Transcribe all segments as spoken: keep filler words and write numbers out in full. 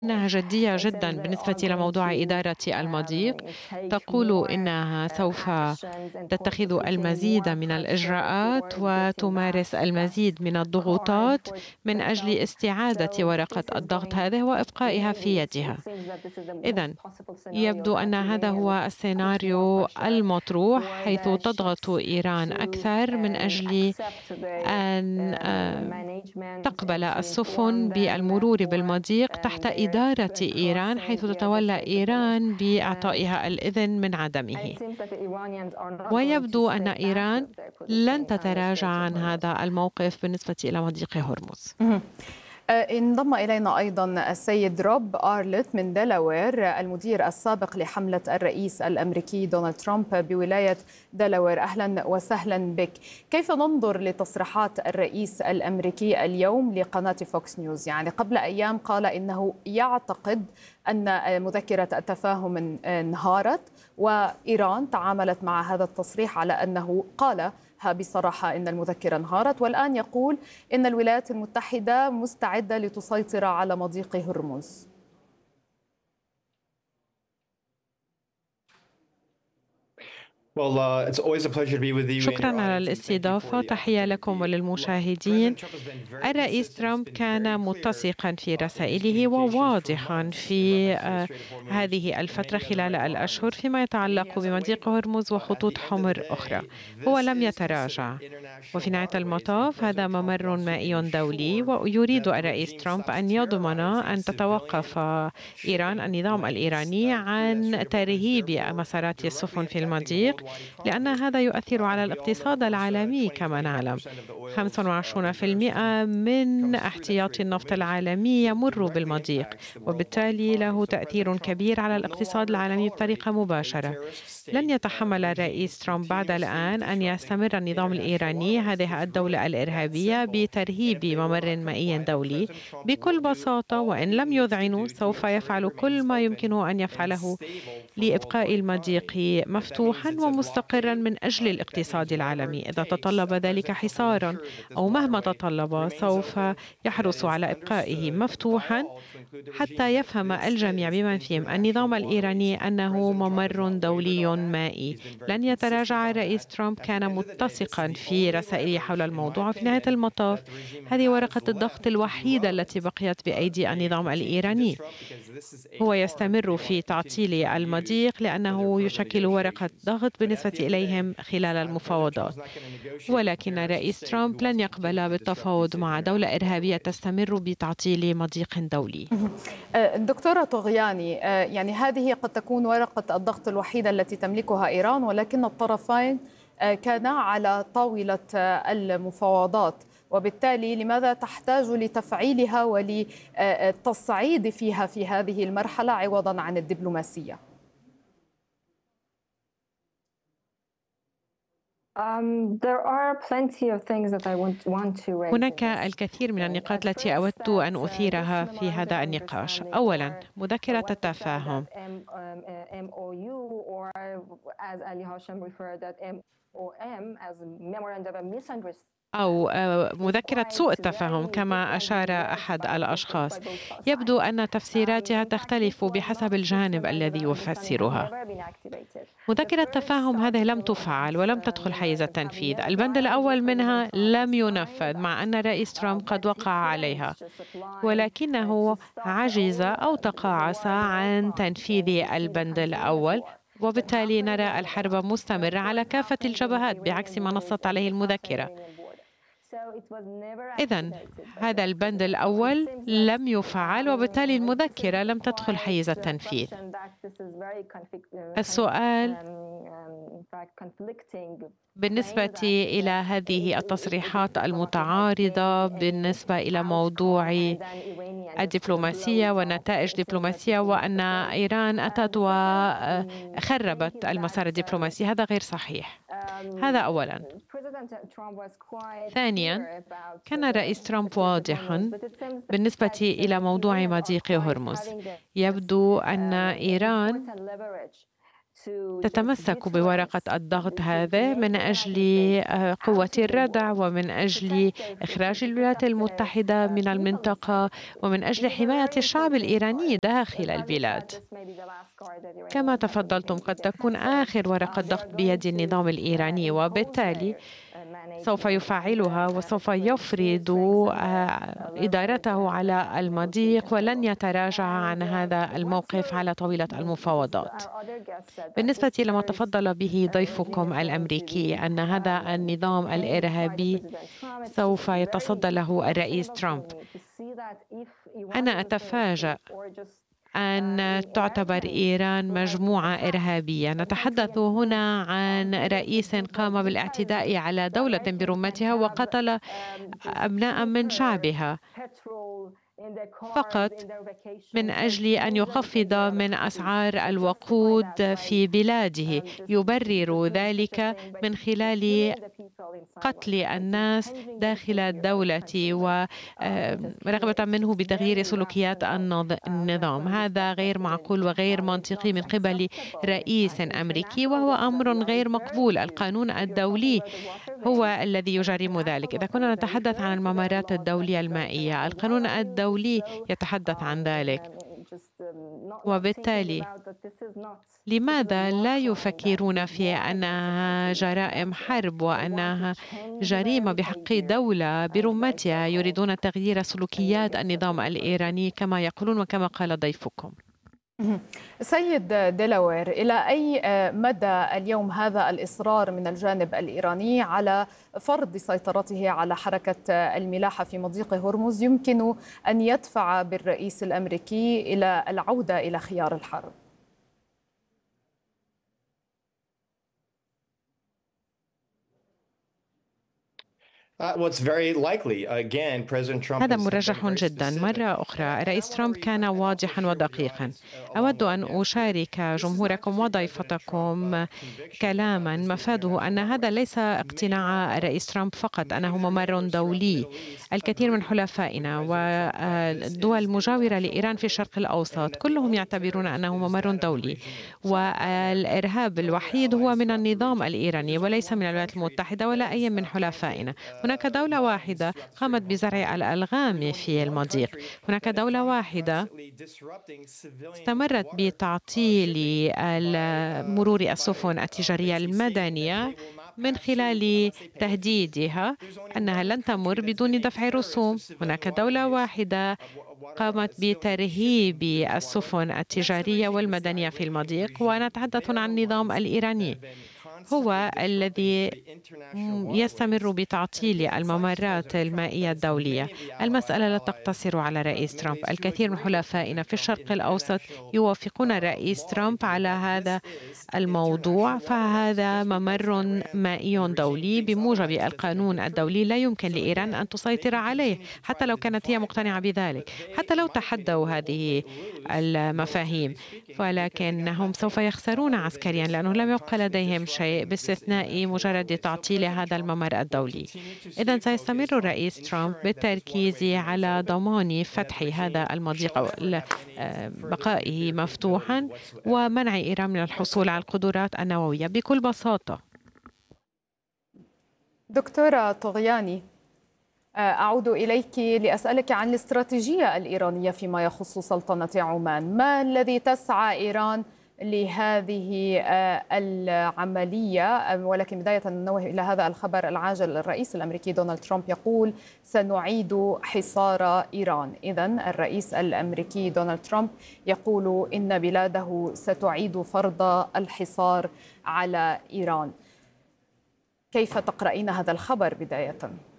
إنها جدية جدا بالنسبة إلى موضوع إدارة المضيق. تقول إنها سوف تتخذ المزيد من الإجراءات وتمارس المزيد من الضغوطات من أجل استعادة ورقة الضغط هذه وإبقائها في يدها. إذن يبدو أن هذا هو السيناريو المطروح، حيث تضغط إيران أكثر من أجل أن آه، تقبل السفن بالمرور بالمضيق تحت إدارة إيران، حيث تتولى إيران بإعطائها الإذن من عدمه. ويبدو أن إيران لن تتراجع عن هذا الموقف بالنسبة إلى مضيق هرمز. مهم. آه، انضم إلينا أيضا السيد روب آرلت من دلاوير، المدير السابق لحملة الرئيس الأمريكي دونالد ترامب بولاية دلاوير. أهلا وسهلا بك. كيف ننظر لتصريحات الرئيس الأمريكي اليوم لقناة فوكس نيوز؟ يعني قبل أيام قال إنه يعتقد أن مذكرة التفاهم انهارت، وإيران تعاملت مع هذا التصريح على أنه قال بصراحة إن المذكرة انهارت، والآن يقول إن الولايات المتحدة مستعدة لتسيطر على مضيق هرمز. شكرا على الاستضافة، تحية لكم وللمشاهدين. الرئيس ترامب كان متسقا في رسائله وواضحا في آه، هذه الفترة خلال الأشهر فيما يتعلق بمضيق هرمز وخطوط حمر أخرى. هو لم يتراجع، وفي نهاية المطاف هذا ممر مائي دولي، ويريد الرئيس ترامب أن يضمن أن تتوقف إيران، النظام الإيراني، عن ترهيب مسارات السفن في المضيق، لأن هذا يؤثر على الاقتصاد العالمي كما نعلم. خمسة وعشرين بالمئة من احتياطي النفط العالمي يمر بالمضيق، وبالتالي له تأثير كبير على الاقتصاد العالمي بطريقة مباشرة. لن يتحمل الرئيس ترامب بعد الآن أن يستمر النظام الإيراني، هذه الدولة الإرهابية، بترهيب ممر مائي دولي. بكل بساطة، وإن لم يذعنوا، سوف يفعل كل ما يمكنه أن يفعله لإبقاء المضيق مفتوحا ومستقرا من أجل الاقتصاد العالمي. إذا تطلب ذلك حصارا أو مهما تطلب، سوف يحرص على إبقائه مفتوحا حتى يفهم الجميع بمن فيهم النظام الإيراني أنه ممر دولي مائي. لن يتراجع الرئيس ترامب، كان متسقا في رسائله حول الموضوع. في نهاية المطاف هذه ورقة الضغط الوحيدة التي بقيت بأيدي النظام الإيراني. هو يستمر في تعطيل المضيق لأنه يشكل ورقة ضغط بالنسبة إليهم خلال المفاوضات، ولكن الرئيس ترامب لن يقبل بالتفاوض مع دولة إرهابية تستمر بتعطيل مضيق دولي. دكتورة طغياني، يعني هذه قد تكون ورقة الضغط الوحيدة التي تملكها إيران، ولكن الطرفين كانا على طاولة المفاوضات، وبالتالي لماذا تحتاج لتفعيلها وللتصعيد فيها في هذه المرحلة عوضا عن الدبلوماسية؟ Um, there are plenty of things that I want, want to raise. هناك الكثير من النقاط التي أود أن أثيرها في هذا النقاش. أولاً، مذكرة التفاهم. أو مذكرة سوء التفاهم كما أشار أحد الأشخاص. يبدو أن تفسيراتها تختلف بحسب الجانب الذي يفسرها. مذكرة التفاهم هذه لم تفعل ولم تدخل حيز التنفيذ. البند الأول منها لم ينفذ، مع أن الرئيس ترامب قد وقع عليها، ولكنه عجز أو تقاعس عن تنفيذ البند الأول، وبالتالي نرى الحرب مستمرة على كافة الجبهات بعكس ما نصت عليه المذكرة. إذن هذا البند الأول لم يفعل، وبالتالي المذكرة لم تدخل حيز التنفيذ. السؤال بالنسبة إلى هذه التصريحات المتعارضة بالنسبة إلى موضوع الدبلوماسية ونتائج دبلوماسية، وأن إيران أتت وخربت المسار الدبلوماسي، هذا غير صحيح. هذا أولاً. ثانياً، كان الرئيس ترامب واضحاً بالنسبة إلى موضوع مضيق هرمز. يبدو أن إيران تتمسك بورقة الضغط هذا من أجل قوة الردع ومن أجل إخراج الولايات المتحدة من المنطقة ومن أجل حماية الشعب الإيراني داخل البلاد. كما تفضلتم، قد تكون آخر ورقة ضغط بيد النظام الإيراني، وبالتالي سوف يفعلها وسوف يفرض إدارته على المضيق ولن يتراجع عن هذا الموقف على طاولة المفاوضات. بالنسبة لما تفضل به ضيفكم الأمريكي أن هذا النظام الإرهابي سوف يتصدى له الرئيس ترامب، أنا أتفاجأ أن تعتبر إيران مجموعة إرهابية. نتحدث هنا عن رئيس قام بالاعتداء على دولة برمتها وقتل أبناء من شعبها فقط من أجل أن يخفض من أسعار الوقود في بلاده، يبرر ذلك من خلال قتل الناس داخل الدولة ورغبة منه بتغيير سلوكيات النظام. هذا غير معقول وغير منطقي من قبل رئيس أمريكي، وهو أمر غير مقبول. القانون الدولي هو الذي يجرم ذلك. إذا كنا نتحدث عن الممرات الدولية المائية، القانون الدولي يتحدث عن ذلك، وبالتالي لماذا لا يفكرون في أنها جرائم حرب وأنها جريمة بحق دولة برمتها؟ يريدون تغيير سلوكيات النظام الإيراني كما يقولون وكما قال ضيفكم. سيد ديلاوير، إلى أي مدى اليوم هذا الإصرار من الجانب الإيراني على فرض سيطرته على حركة الملاحة في مضيق هرمز يمكن أن يدفع بالرئيس الأمريكي إلى العودة إلى خيار الحرب؟ هذا مرجح جدا. مرة أخرى الرئيس ترامب كان واضحا ودقيقا. أود أن أشارك جمهوركم وضيفتكم كلاما مفاده أن هذا ليس اقتناع الرئيس ترامب فقط، أنه ممر دولي. الكثير من حلفائنا والدول المجاورة لإيران في الشرق الأوسط كلهم يعتبرون أنه ممر دولي، والإرهاب الوحيد هو من النظام الإيراني وليس من الولايات المتحدة ولا أي من حلفائنا. هناك دولة واحدة قامت بزرع الألغام في المضيق. هناك دولة واحدة استمرت بتعطيل مرور السفن التجارية المدنية من خلال تهديدها أنها لن تمر بدون دفع رسوم. هناك دولة واحدة قامت بترهيب السفن التجارية والمدنية في المضيق، ونتحدث عن النظام الإيراني هو الذي يستمر بتعطيل الممرات المائية الدولية. المسألة لا تقتصر على رئيس ترامب. الكثير من حلفائنا في الشرق الأوسط يوافقون الرئيس ترامب على هذا الموضوع، فهذا ممر مائي دولي بموجب القانون الدولي لا يمكن لإيران أن تسيطر عليه حتى لو كانت هي مقتنعة بذلك، حتى لو تحدوا هذه المفاهيم، ولكنهم سوف يخسرون عسكريا لأنه لم يبقى لديهم شيء باستثناء مجرد تعطيل هذا الممر الدولي. إذن سيستمر الرئيس ترامب بالتركيز على ضمان فتح هذا المضيق أو بقائه مفتوحا ومنع إيران من الحصول على القدرات النووية بكل بساطة. دكتورة طغياني، أعود إليك لأسألك عن الاستراتيجية الإيرانية فيما يخص سلطنة عمان. ما الذي تسعى إيران لهذه العملية؟ ولكن بداية ننوه إلى هذا الخبر العاجل. الرئيس الأمريكي دونالد ترامب يقول سنعيد حصار إيران. إذن الرئيس الأمريكي دونالد ترامب يقول إن بلاده ستعيد فرض الحصار على إيران. كيف تقرأين هذا الخبر بداية؟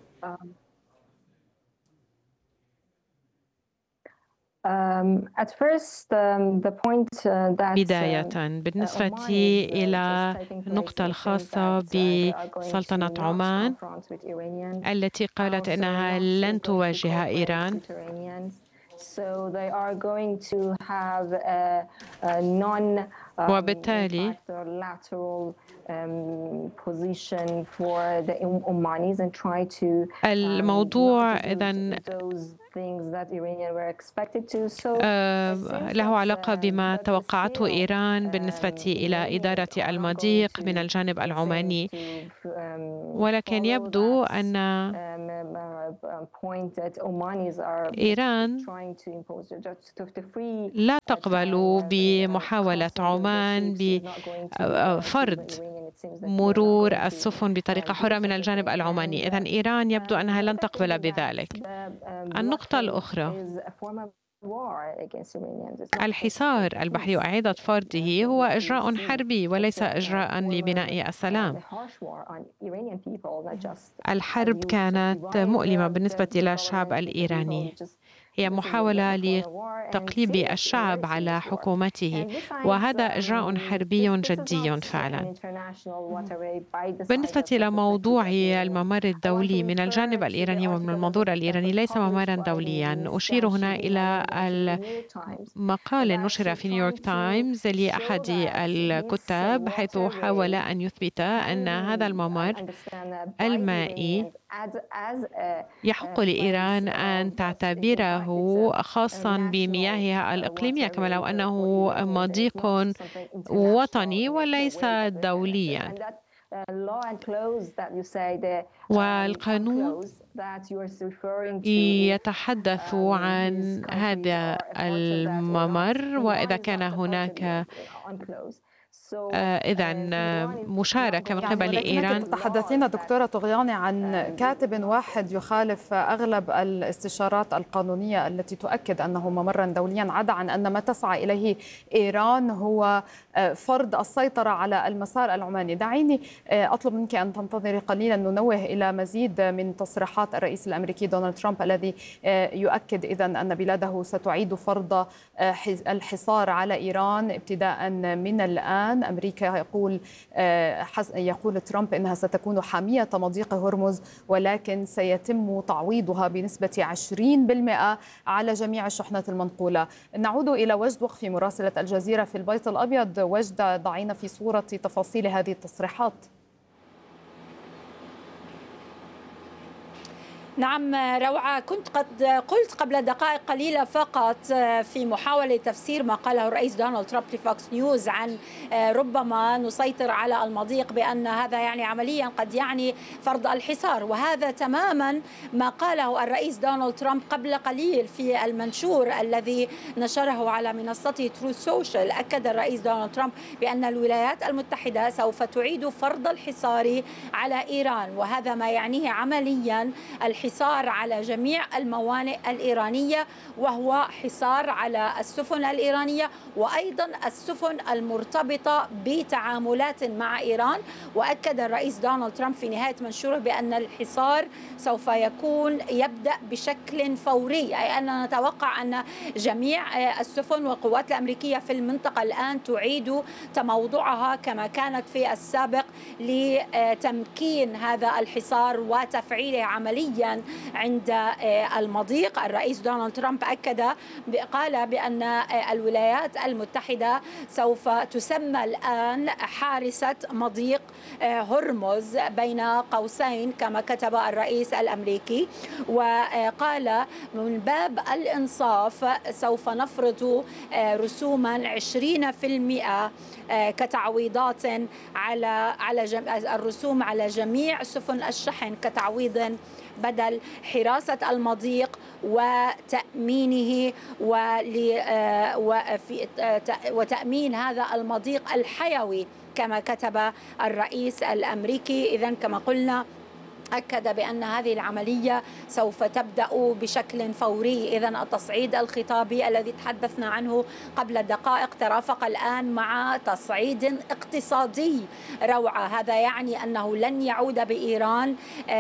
بداية بالنسبة إلى النقطة الخاصة بسلطنة عمان التي قالت أنها لن تواجه إيران، وبالتالي الموضوع إذن له علاقة بما توقعته إيران بالنسبة إلى إدارة المضيق من الجانب العماني، ولكن يبدو أن إيران لا تقبل بمحاولة عمان بفرض مرور السفن بطريقة حرة من الجانب العماني. إذن إيران يبدو أنها لن تقبل بذلك. النقطة الأخرى، الحصار البحري وإعادة فرضه هو إجراء حربي وليس إجراء لبناء السلام. الحرب كانت مؤلمة بالنسبة للشعب الإيراني، هي محاولة لتقليب الشعب على حكومته، وهذا إجراء حربي جدي فعلا. بالنسبة إلى موضوع الممر الدولي من الجانب الإيراني ومن المنظور الإيراني ليس ممرا دوليا. أشير هنا إلى المقال نشر في نيويورك تايمز لأحد الكتاب، حيث حاول أن يثبت أن هذا الممر المائي يحق لإيران أن تعتبره خاصا بمياهها الإقليمية، كما لو أنه مضيق وطني وليس دوليا. والقانون يتحدث عن هذا الممر، وإذا كان هناك إذن مشاركة من قبل إيران. تحدثين دكتورة طغياني عن كاتب واحد يخالف أغلب الاستشارات القانونية التي تؤكد أنه ممرا دوليا، عدا عن أن ما تسعى إليه إيران هو فرض السيطرة على المسار العماني. دعيني أطلب منك أن تنتظري قليلا، ننوه إلى مزيد من تصريحات الرئيس الأمريكي دونالد ترامب الذي يؤكد إذن أن بلاده ستعيد فرض الحصار على إيران ابتداء من الآن. أمريكا يقول يقول ترامب إنها ستكون حامية مضيق هرمز، ولكن سيتم تعويضها بنسبة عشرين بالمئة على جميع الشحنات المنقولة. نعود إلى وجد وقفي مراسلة الجزيرة في البيت الأبيض. وجد، ضعينا في صورة تفاصيل هذه التصريحات. نعم روعة، كنت قد قلت قبل دقائق قليلة فقط في محاولة تفسير ما قاله الرئيس دونالد ترامب لفوكس نيوز عن ربما نسيطر على المضيق بأن هذا يعني عمليا قد يعني فرض الحصار، وهذا تماما ما قاله الرئيس دونالد ترامب قبل قليل في المنشور الذي نشره على منصته تروث سوشيال. أكد الرئيس دونالد ترامب بأن الولايات المتحدة سوف تعيد فرض الحصار على إيران، وهذا ما يعنيه عمليا الحصار على جميع الموانئ الإيرانية، وهو حصار على السفن الإيرانية وأيضا السفن المرتبطة بتعاملات مع إيران. وأكد الرئيس دونالد ترامب في نهاية منشوره بأن الحصار سوف يكون يبدأ بشكل فوري، أي أننا نتوقع أن جميع السفن والقوات الأمريكية في المنطقة الآن تعيد تموضعها كما كانت في السابق لتمكين هذا الحصار وتفعيله عمليا عند المضيق. الرئيس دونالد ترامب أكد قال بأن الولايات المتحدة سوف تسمى الآن حارسة مضيق هرمز بين قوسين كما كتب الرئيس الأمريكي، وقال من باب الإنصاف سوف نفرض رسوما عشرين بالمئة كتعويضات على على الرسوم على جميع سفن الشحن كتعويض بدل حراسة المضيق وتأمينه وتأمين هذا المضيق الحيوي كما كتب الرئيس الأمريكي. إذن كما قلنا أكد بأن هذه العملية سوف تبدأ بشكل فوري. إذن التصعيد الخطابي الذي تحدثنا عنه قبل دقائق ترافق الآن مع تصعيد اقتصادي روعة. هذا يعني أنه لن يعود بإيران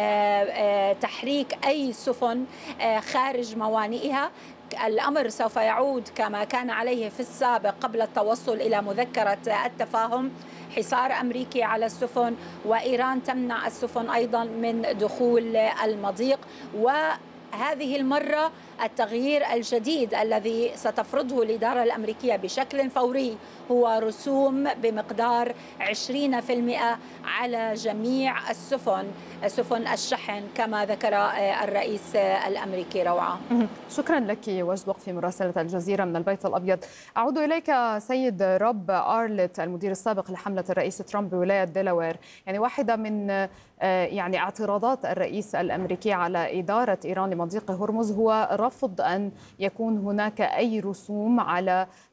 تحريك أي سفن خارج موانئها. الأمر سوف يعود كما كان عليه في السابق قبل التوصل إلى مذكرة التفاهم، حصار أمريكي على السفن، وإيران تمنع السفن أيضا من دخول المضيق. و هذه المرة التغيير الجديد الذي ستفرضه الإدارة الأمريكية بشكل فوري هو رسوم بمقدار عشرين بالمئة على جميع السفن سفن الشحن كما ذكر الرئيس الأمريكي. روعة، شكرا لك. وجد وقفي مراسلة الجزيرة من البيت الأبيض. أعود إليك سيد روب آرلت المدير السابق لحملة الرئيس ترامب بولاية ديلاوير. يعني واحدة من يعني اعتراضات الرئيس الأمريكي على إدارة إيران لمضيق هرمز هو رفض أن يكون هناك أي رسوم على